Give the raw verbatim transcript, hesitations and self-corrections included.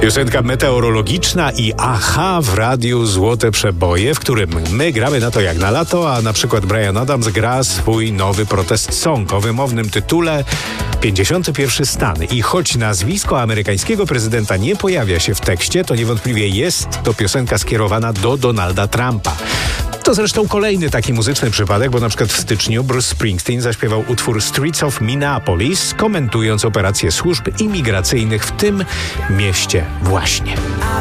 Piosenka meteorologiczna i aha w radiu Złote Przeboje, w którym my gramy na to jak na lato, a na przykład Bryan Adams gra swój nowy protest song o wymownym tytule pięćdziesiąty pierwszy stan. I choć nazwisko amerykańskiego prezydenta nie pojawia się w tekście, to niewątpliwie jest to piosenka skierowana do Donalda Trumpa. To zresztą kolejny taki muzyczny przypadek, bo na przykład w styczniu Bruce Springsteen zaśpiewał utwór Streets of Minneapolis, komentując operacje służb imigracyjnych w tym mieście właśnie.